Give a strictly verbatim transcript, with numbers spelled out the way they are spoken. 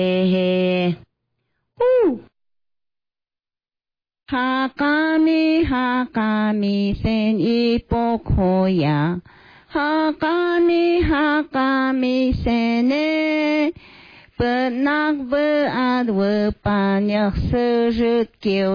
he. Woo! Hakami, hakami, sen ipok hoya. Hakami, hakami, sene. Bernard, Bernard, Bernard, Bernard,